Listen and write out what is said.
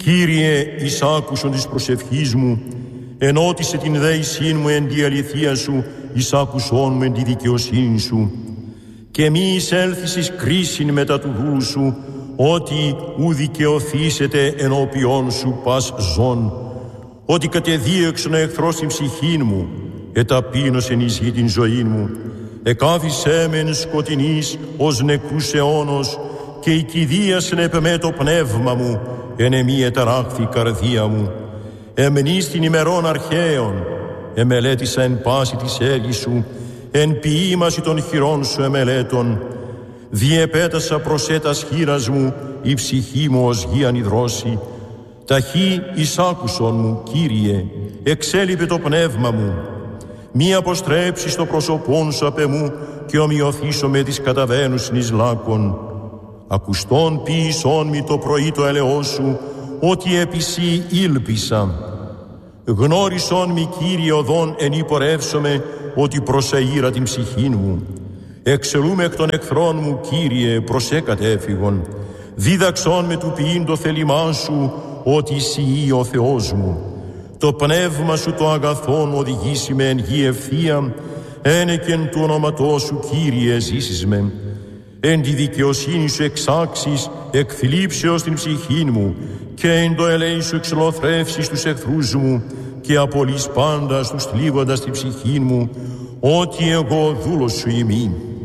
Κύριε, εις άκουσον της προσευχής μου, ενώτισε την δέησήν μου εν τη αληθεία σου, εις άκουσον μου εν τη δικαιοσύνη σου. Και μη εισέλθεις εις κρίσιν μετά του δούλου σου, ότι ου δικαιωθήσετε ενώπιόν σου πας ζών, ότι κατεδίωξον ο εχθρός την ψυχήν μου, εταπείνωσεν εις γη την ζωή μου. Εκάθισέ μεν σκοτεινής ως νεκρούς αιώνος, και η κηδίασεν επ' το πνεύμα μου, εν εμή εταράχθη η καρδία μου. Εμνείς την ημερών αρχαίων, εμελέτησα εν πάση της έργης σου, εν ποίημαση των χειρών σου εμελέτων. Διεπέτασα προσέτας χείρας μου, η ψυχή μου ως γη ανιδρώσει. Ταχύ εισάκουσον μου, Κύριε, εξέλιπε το πνεύμα μου. Μη αποστρέψεις το πρόσωπόν σου απ' εμού, και ομοιωθήσω με τις καταβαίνουσιν εις λάκων. Ακουστών ποιησόν μη το πρωί το ελεός σου, ότι επί σοι ήλπισα. Γνώρισόν μη, Κύριε, οδόν εν υπορεύσομαι, ότι προσεήρα την ψυχήν μου. Εξελούμε εκ των εχθρών μου, Κύριε, προσέκατε έφυγον. Δίδαξόν με του ποιήν το θέλημά σου, ότι εσύ ο Θεός μου. Το πνεύμα σου το αγαθόν οδηγήσει με εν γη ευθεία, ένεκεν του ονόματός σου, Κύριε, ζήσεις με. Εν τη δικαιοσύνη σου εξάξεις, εκθλίψεως την ψυχήν μου, και εν το ελέη σου εξολοθρεύσεις τους εχθρούς μου, και απολύς πάντα τους θλίβοντας την ψυχήν μου, ότι εγώ δούλος σου ημί.